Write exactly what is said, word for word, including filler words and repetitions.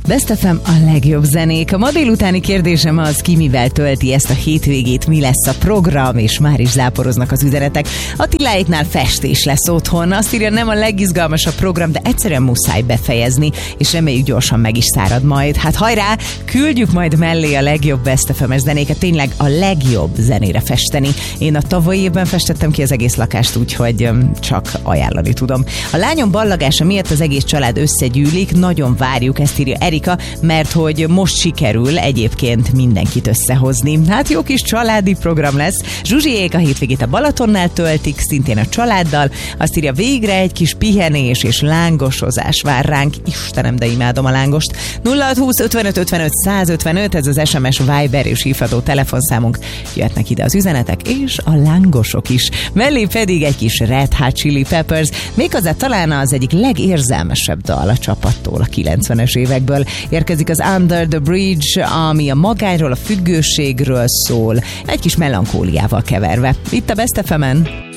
Best ef em a legjobb zenék. A ma délutáni kérdésem az, ki mivel tölti ezt a hétvégét, mi lesz a program, és már is záporoznak az üzenetek. Attiláéknál festés lesz otthon. Azt írja, nem a legizgalmasabb program, de egyszerűen muszáj befejezni, és reméljük gyorsan meg is szárad majd. Hát hajrá, küldjük majd mellé a legjobb Best ef em-es zenéket, tényleg a legjobb zenére festeni. Én a tavalyi évben festettem ki az egész lakást, úgyhogy csak ajánlani tudom. A lányom ballagása miatt az egész család összegyűlik, nagyon várjuk, ezt írja Erika, mert hogy most sikerül egyébként mindenkit összehozni. Hát jó kis családi program lesz. Zsuzsiék a hétvégét a Balatonnál töltik, szintén a családdal. Azt írja, végre egy kis pihenés és lángosozás vár ránk. Istenem, de imádom a lángost. nulla hat húsz ötvenöt ötvenöt százötvenöt, ez az es em es, Viber és hívható telefonszámunk. Jöhetnek ide az üzenetek, és a lángosok is. Mellé pedig egy kis Red Hot Chili Peppers, méghozzá talán az egyik legérzelmesebb dal a csapattól a kilencvenes évekből. Érkezik az Under the Bridge, ami a magányról, a függőségről szól, egy kis melankóliával keverve. Itt a Best ef em-en.